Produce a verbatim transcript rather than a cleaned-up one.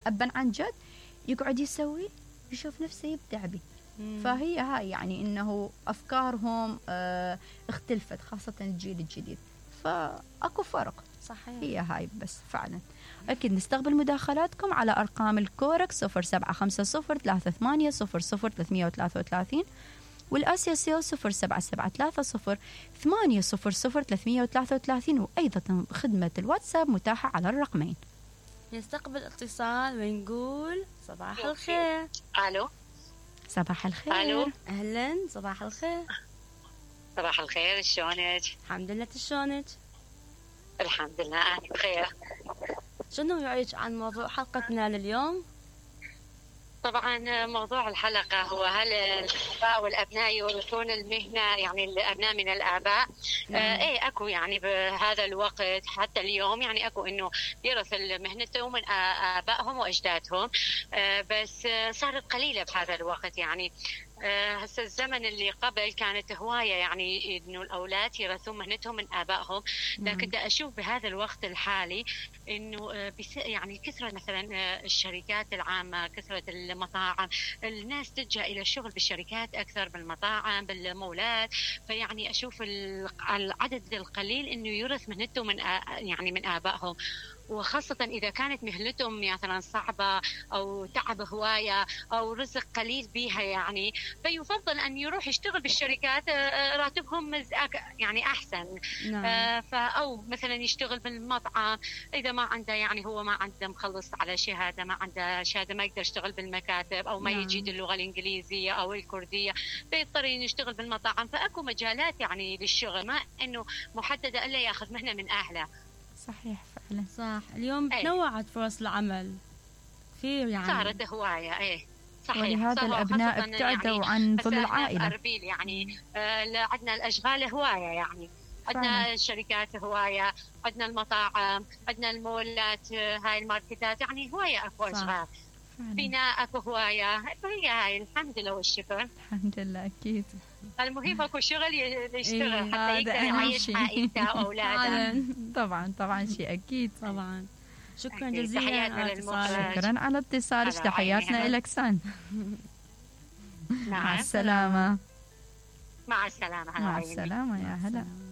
أبا عن جد يقعد يسوي يشوف نفسه يبدع به. فهي هاي يعني إنه أفكارهم اه اختلفت، خاصة الجيل الجديد، فأكو فرق. صحيح. هي هاي بس فعلا. أكيد نستقبل مداخلاتكم على أرقام الكورك صفر سبعة خمسة صفر ثلاثة ثمانية صفر صفر ثلاثمية وثلاثة وثلاثين والآسيا سيل صفر سبعة سبعة ثلاثة صفر ثمانية صفر صفر ثلاثمية وثلاثة وثلاثين، وأيضا خدمة الواتساب متاحة على الرقمين. نستقبل اتصال ونقول صباح الخير. ألو. صباح الخير. ألو. أهلا، صباح الخير. صباح الخير، شلونك؟ الحمد لله، شلونك؟ الحمد لله أنا بخير. شنو رأيك عن موضوع حلقتنا لليوم؟ طبعا موضوع الحلقة هو هل الآباء والأبناء يورثون المهنة، يعني الأبناء من الآباء؟ نعم. آه إيه أكو يعني بهذا الوقت حتى اليوم يعني أكو إنه يرث مهنته من آبائهم وأجدادهم، آه بس صارت قليلة بهذا الوقت. يعني هسه الزمن اللي قبل كانت هواية يعني إنه الأولاد يرثون مهنتهم من آبائهم، لكن دا أشوف بهذا الوقت الحالي إنه يعني كثرة مثلا الشركات العامة، كثرة المطاعم، الناس تلجأ إلى الشغل بالشركات أكثر بالمطاعم بالمولات، فيعني أشوف العدد القليل إنه يرث مهنته من يعني من آبائهم، وخاصة إذا كانت مهنتهم مثلا صعبة أو تعب هواية أو رزق قليل بيها، يعني فيفضل أن يروح يشتغل بالشركات راتبهم يعني أحسن. نعم. أو مثلا يشتغل بالمطعم إذا ما عنده يعني هو ما عنده مخلص على شهادة، ما عنده شهادة ما يقدر يشتغل بالمكاتب أو ما نعم. يجيد اللغة الإنجليزية أو الكردية، فيضطر يشتغل بالمطاعم. فأكو مجالات يعني للشغل، ما إنه محددة إلا يأخذ مهنة من أهله. صحيح فعلا. صح. اليوم تنوعت فرص العمل كثير، يعني صارت هواية. ايه صحيح. ولهذا الأبناء ابتعدوا يعني عن طول العائلة. أربيل يعني آه عندنا الأشغال هواية، يعني عندنا الشركات هواية، عندنا المطاعم، عندنا المولات، هاي الماركتات، يعني هواية أكو أشغال. بناء أكو هواية. هي هاي الحمد لله والشكر. الحمد لله. أكيد المهم اكو شغل يشتغل إيه حتى يقدر يعيش عائلته واولاده. طبعا طبعا شيء اكيد طبعا. شكرا جزيلا على اتصالك. شكرا على اتصالك. تحياتنا لك سان. مع السلامة. مع السلامة. مع السلامة يا هلا.